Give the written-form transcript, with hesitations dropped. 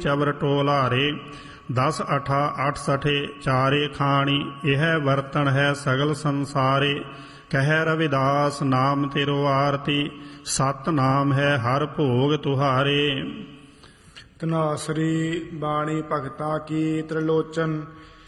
ਚਬਰ ਟੋਲਾਰੇ 10 ਅਠਾ 8 ਸਠੇ ਚਾਰੇ ਖਾਣੀ ਇਹ ਵਰਤਨ ਹੈ ਸਗਲ ਸੰਸਾਰੇ। ਕਹਿ ਰਵਿਦਾਸ ਨਾਮ ਤੇਰੋ ਆਰਤੀ ਸਤ ਨਾਮ ਹੈ ਹਰ ਭੋਗ ਤੁਹਾਰੇ। ਧਨਾਸਰੀ ਬਾਣੀ ਭਗਤਾ ਕੀ ਤ੍ਰਿਲੋਚਨ